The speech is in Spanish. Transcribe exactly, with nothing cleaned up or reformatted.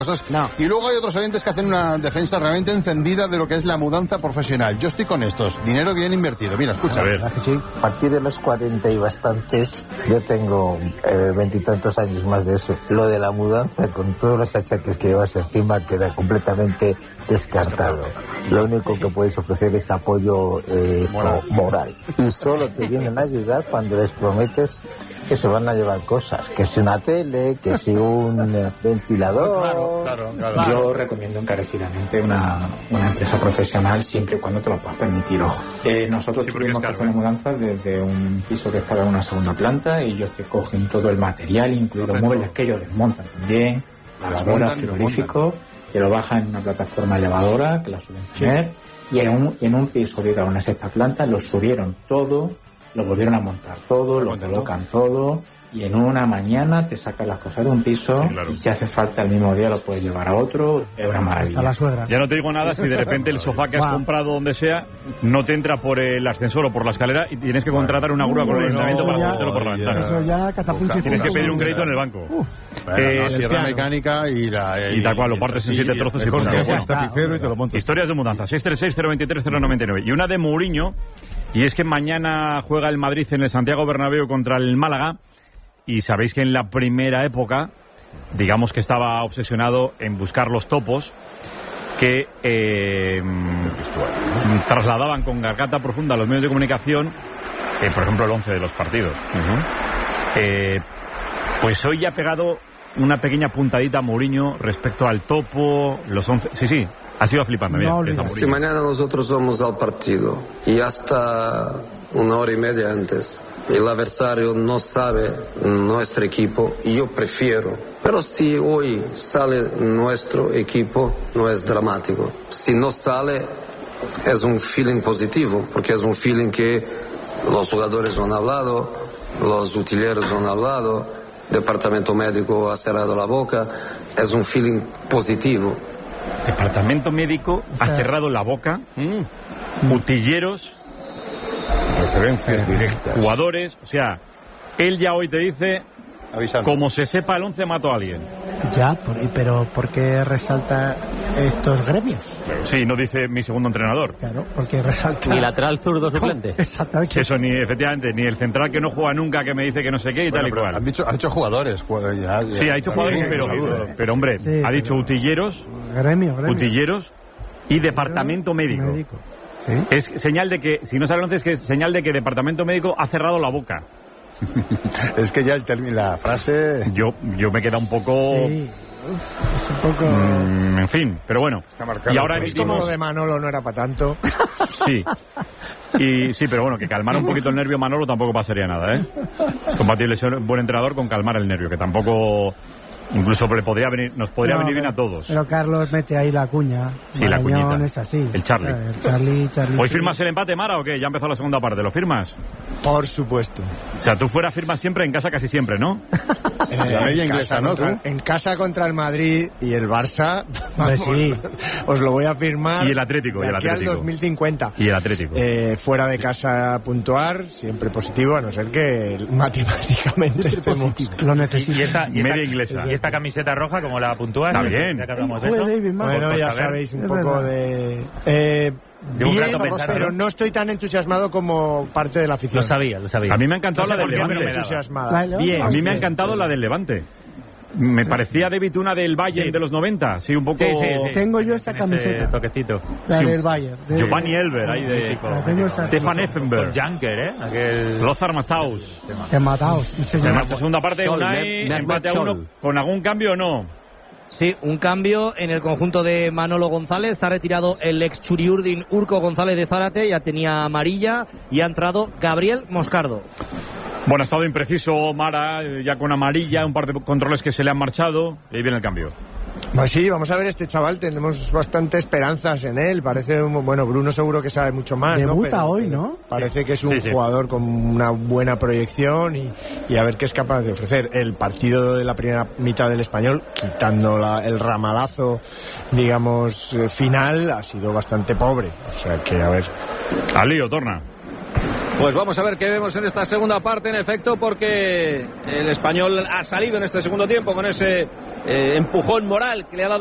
No. Y luego hay otros oyentes que hacen una defensa realmente encendida de lo que es la mudanza profesional. Yo estoy con estos, dinero bien invertido. Mira, escucha. A ver. A partir de los cuarenta y bastantes, yo tengo veintitantos eh, años más de eso. Lo de la mudanza, con todos los achaques que llevas encima, queda completamente descartado. Lo único que puedes ofrecer es apoyo eh, moral. moral. Y solo te vienen a ayudar cuando les prometes que se van a llevar cosas, que si una tele, que si un ventilador. Claro, claro, claro. Yo recomiendo encarecidamente una, una empresa profesional siempre y cuando te lo puedas permitir, ojo. Eh, nosotros sí, tuvimos que hacer una mudanza desde un piso que estaba en una segunda planta y ellos te cogen todo el material, incluidos muebles que ellos desmontan también, lavadoras, frigoríficos, te lo bajan en una plataforma elevadora que la suelen tener, sí. Y en un, en un piso que era una sexta planta lo subieron todo, lo volvieron a montar todo, lo colocan todo y en una mañana te sacan las cosas de un piso, sí, claro. Y si hace falta el mismo día lo puedes llevar a otro, es una maravilla. La suegra. Ya no te digo nada si de repente el sofá que has wow. comprado donde sea no te entra por el ascensor o por la escalera y tienes que contratar una grúa uh, con el ayuntamiento para ponértelo por la ventana. Eso ya catapulta. Tienes que pedir un crédito en el banco. Uh, bueno, eh, no, sierra mecánica y la... Y, y tal cual, lo partes en siete trozos y cortas. Tapicero y te lo montas. Historias de mudanza, seis tres seis, cero dos tres, cero nueve nueve. Y una de Mourinho, y es que mañana juega el Madrid en el Santiago Bernabéu contra el Málaga. Y sabéis que en la primera época, digamos que estaba obsesionado en buscar los topos que eh, trasladaban con garganta profunda a los medios de comunicación, eh, por ejemplo, el once de los partidos. Uh-huh. eh, pues hoy ya ha pegado una pequeña puntadita a Mourinho respecto al topo, los once... Sí, sí, ha sido flipando. Mira, no, si mañana nosotros vamos al partido y hasta una hora y media antes... el adversario no sabe nuestro equipo, yo prefiero. Pero si hoy sale nuestro equipo, no es dramático. Si no sale, es un feeling positivo, porque es un feeling que los jugadores han hablado, los utileros han hablado, el departamento médico ha cerrado la boca, es un feeling positivo. Departamento médico o sea, ha cerrado la boca, mm. utilleros... referencias directas. Jugadores, o sea, él ya hoy te dice, avisando. Como se sepa el once mato a alguien. Ya, por, pero ¿por qué resalta estos gremios? Claro, sí, no dice mi segundo entrenador. Claro, porque resalta... Ni lateral zurdo suplente. Exactamente. Eso ni, efectivamente, ni el central que no juega nunca, que me dice que no sé qué y bueno, tal y cual. Han dicho, ha dicho jugadores. Ya, ya, sí, ha dicho jugadores, pero, pero, pero hombre, sí, ha pero, dicho utilleros, gremio, gremio. utilleros y departamento médico. médico. ¿Sí? Es señal de que, si no sabe entonces, que es señal de que el departamento médico ha cerrado la boca. Es que ya el término, la frase... Yo, yo me queda un poco... Sí. Uf, es un poco... Mm, en fin, pero bueno. Y ahora emitimos... como lo de Manolo no era para tanto. Sí. Y sí, pero bueno, que calmar un poquito el nervio Manolo tampoco pasaría nada, ¿eh? Es compatible ser un buen entrenador con calmar el nervio, que tampoco... Incluso le podría venir, nos podría no, venir bien a todos. Pero Carlos mete ahí la cuña. Sí, la cuñita. Es así. El Charlie. El Charlie, Charlie. ¿Hoy firmas el empate, Mara, o qué? Ya empezó la segunda parte. ¿Lo firmas? Por supuesto. O sea, tú fuera firmas siempre, en casa casi siempre, ¿no? eh, la media inglesa, ¿no? Contra, en casa contra el Madrid y el Barça. Vamos, sí. Os lo voy a firmar. Y el Atlético. De y el aquí Atlético. al dos mil cincuenta. Y el Atlético. Eh, fuera de casa puntuar, siempre positivo, a no ser que matemáticamente estemos... Lo necesito. Y esta, y media inglesa. Y esta camiseta roja, como la puntúas. Está bien. Ya que hablamos de eso. David, bueno, pues ya sabéis un poco de... Eh, bien, pero no estoy tan entusiasmado como parte de la afición. Lo sabía, lo sabía. A mí me ha encantado no la del Levante. Entusiasmada. Bien. A mí me ha encantado la del Levante. Me parecía, David, una del Bayern sí. de los noventa. Sí, un poco... Sí, sí, sí. Tengo yo esa camiseta. Toquecito. La sí. del Bayern. De... Giovanni Elber, ahí de... Stefan Effenberg. Janker, ¿eh? Aquel... Lothar Matthaus. Que Matthaus. Se marcha segunda parte, Unai, empate a uno. ¿Con algún cambio o no? Sí, un cambio en el conjunto de Manolo González. Está retirado el ex Churiurdin Urco González de Zárate, ya tenía amarilla, y ha entrado Gabriel Moscardo. Bueno, ha estado impreciso Mara, ya con amarilla, un par de controles que se le han marchado, y ahí viene el cambio. Pues sí, vamos a ver este chaval, tenemos bastante esperanzas en él, parece, un, bueno, Bruno seguro que sabe mucho más, debuta, ¿no? Pero, hoy, ¿no? Parece que es un sí, sí. jugador con una buena proyección y, y a ver qué es capaz de ofrecer. El partido de la primera mitad del Español, quitando la, el ramalazo, digamos, eh, final, ha sido bastante pobre, o sea que a ver. Al lío, torna. Pues vamos a ver qué vemos en esta segunda parte, en efecto, porque el Español ha salido en este segundo tiempo con ese eh, empujón moral que le ha dado